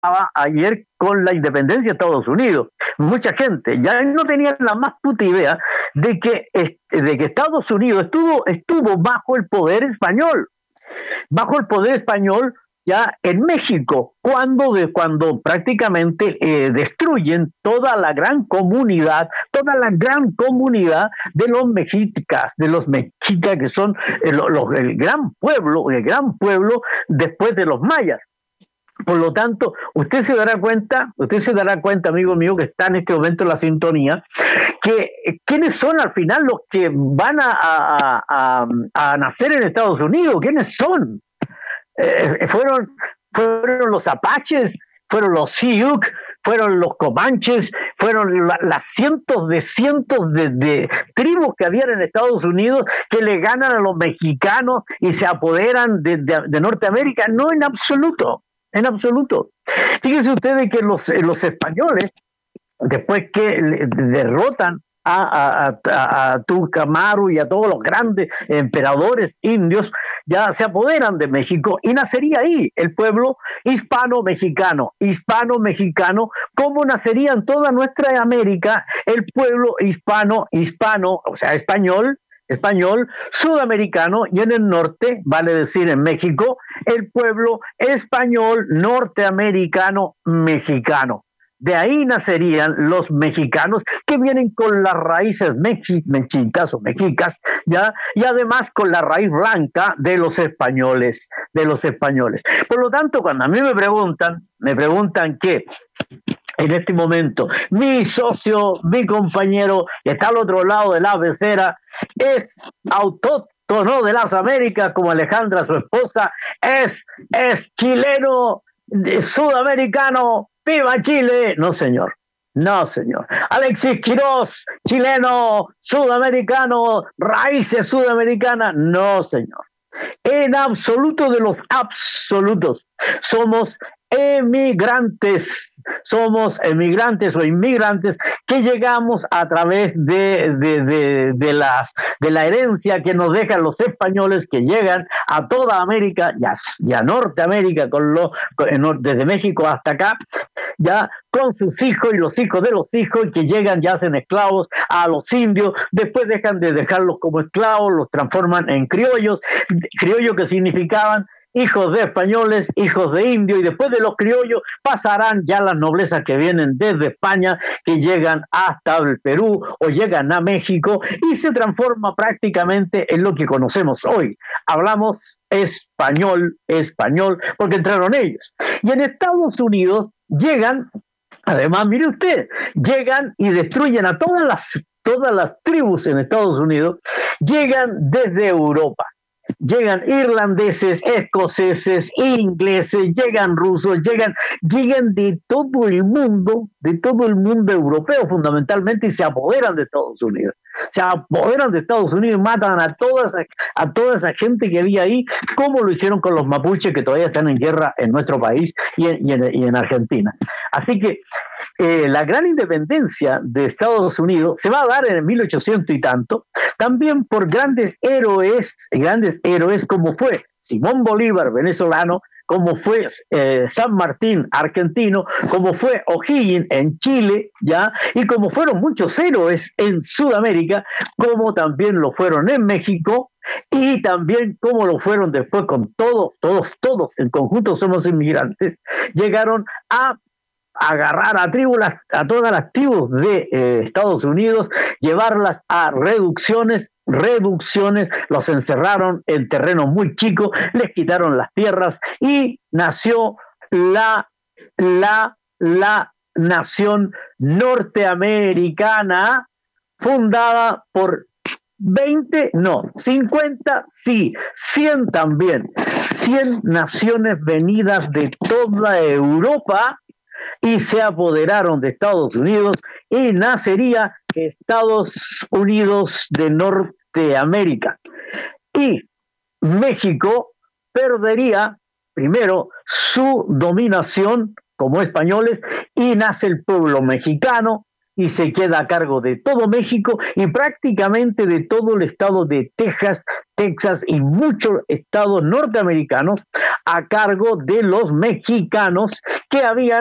ayer con la independencia de Estados Unidos. Mucha gente ya no tenía la más puta idea de que Estados Unidos estuvo bajo el poder español ya en México, cuando prácticamente destruyen toda la gran comunidad de los mexicas, que son el gran pueblo después de los mayas. Por lo tanto, usted se dará cuenta, amigo mío, que está en este momento en la sintonía, que quiénes son al final los que van a nacer en Estados Unidos. ¿Quiénes son? Fueron los apaches, fueron los Sioux, fueron los comanches, fueron las cientos de tribus que habían en Estados Unidos que le ganan a los mexicanos y se apoderan de Norteamérica. No, en absoluto. Fíjense ustedes que los españoles, después que derrotan a Tucumán Amaru y a todos los grandes emperadores indios, ya se apoderan de México y nacería ahí el pueblo hispano-mexicano, como nacería en toda nuestra América el pueblo hispano, o sea, español, sudamericano, y en el norte, vale decir en México, el pueblo español, norteamericano, mexicano. De ahí nacerían los mexicanos, que vienen con las raíces mexicas o mexicas, ¿ya? Y además con la raíz blanca de los españoles. Por lo tanto, cuando a mí me preguntan que en este momento mi socio, mi compañero, que está al otro lado de la pecera, es autóctono de las Américas, como Alejandra, su esposa, es chileno, sudamericano, ¡viva Chile! No, señor. Alexis Quirós, chileno, sudamericano, raíces sudamericanas. No, señor. En absoluto de los absolutos. Somos emigrantes o inmigrantes que llegamos a través de la herencia que nos dejan los españoles, que llegan a toda América y a Norteamérica, desde México hasta acá, ya con sus hijos y los hijos de los hijos, y que llegan y hacen esclavos a los indios, después dejan de dejarlos como esclavos, los transforman en criollos que significaban hijos de españoles, hijos de indios, y después de los criollos pasarán ya las noblezas que vienen desde España, que llegan hasta el Perú o llegan a México y se transforma prácticamente en lo que conocemos hoy. Hablamos español, porque entraron ellos. Y en Estados Unidos llegan, además, mire usted, llegan y destruyen a todas las tribus en Estados Unidos, llegan desde Europa. Llegan irlandeses, escoceses, ingleses, llegan rusos, llegan de todo el mundo europeo fundamentalmente, y se apoderan de Estados Unidos. Y matan a toda esa gente que había ahí, como lo hicieron con los mapuches, que todavía están en guerra en nuestro país y en Argentina. Así que la gran independencia de Estados Unidos se va a dar en el 1800 y tanto, también por grandes héroes como fue Simón Bolívar, venezolano, como fue San Martín, argentino, como fue O'Higgins en Chile, ¿ya? Y como fueron muchos héroes en Sudamérica, como también lo fueron en México, y también como lo fueron después con todos en conjunto somos inmigrantes, llegaron a agarrar a todas las tribus de Estados Unidos, llevarlas a reducciones, los encerraron en terrenos muy chicos, les quitaron las tierras y nació la nación norteamericana, fundada por 50, sí, 100 también, 100 naciones venidas de toda Europa, y se apoderaron de Estados Unidos, y nacería Estados Unidos de Norteamérica. Y México perdería primero su dominación como españoles, y nace el pueblo mexicano, y se queda a cargo de todo México y prácticamente de todo el estado de Texas y muchos estados norteamericanos a cargo de los mexicanos que habían